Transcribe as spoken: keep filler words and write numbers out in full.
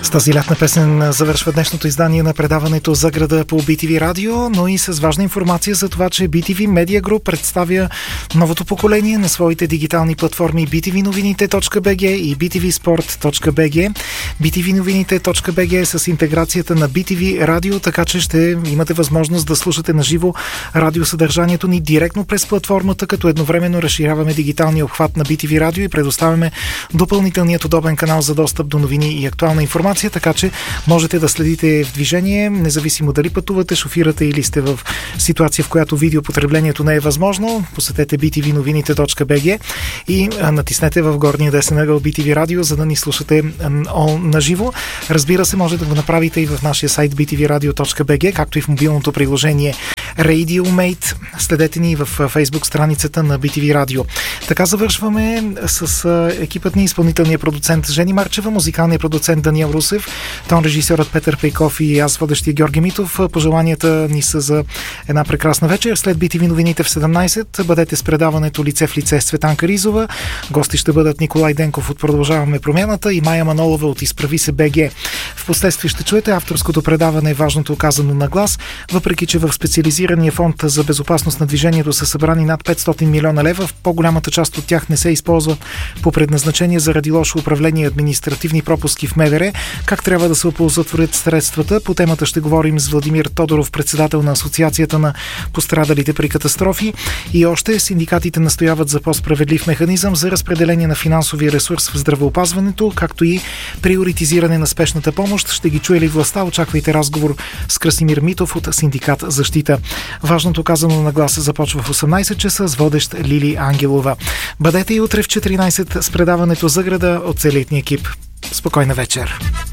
С тази лятна песен завършва днешното издание на предаването за града по би ти ви радио, но и с важна информация за това, че би ти ви Media Group представя новото поколение на своите дигитални платформи би ти ви новините точка би джи и би ти ви спорт точка би джи. би ти ви новините точка би джи е с интеграцията на би ти ви радио, така че ще имате възможност да слушате на живо радиосъдържанието ни директно през платформата, като едновременно разширяваме дигиталния обхват на би ти ви радио и предоставяме допълнителният удобен канал за достъп до новини и актуална информация, така че можете да следите в движение, независимо дали пътувате, шофирате или сте в ситуация, в която видеопотреблението не е възможно. Посетете би ти ви новините точка би джи и натиснете в горния десен ъгъл би ти ви радио, за да ни слушате на живо. Разбира се, може да го направите и в нашия сайт би ти ви радио точка би джи, както и в мобилното приложение RadioMate. Следете ни в Facebook страницата на би ти ви радио. Така завършваме с екипът ни, изпълнителния продуцент Жени Марчева, музикалния продуцент Даниел Русев, тон режисьорът Петър Пейков и аз, водещия Георги Митов. Пожеланията ни са за една прекрасна вечер. След би ти ви новините в седемнайсет бъдете с предаването Лице в лице с Цветанка Ризова. Гости ще бъдат Николай Денков от Продължаваме промяната и Майя Манолова от Изправи се БГ. Впоследствие ще чуете авторското предаване Важното казано на глас, въпреки че в специализирания фонд за безопасност на движението са събрани над петстотин милиона лева, в по-голямата част от тях не се използват по предназначение заради лошо управление и административни пропуски в МВР. Как трябва да се оползотворят средствата? По темата ще говорим с Владимир Тодоров, председател на Асоциацията на пострадалите при катастрофи. И още синдикатите настояват за по-справедлив механизъм за разпределение на финансови ресурс в здравеопазването, както и приоритизиране на спешната помощ. Ще ги чуе ли властта? Очаквайте разговор с Красимир Митов от синдикат Защита. Важното казано на глас започва в осемнайсет часа с водещ Лили Ангелова. Бъдете и утре в четиринайсет с предаването за града от целият ни екип. Спокойна вечер!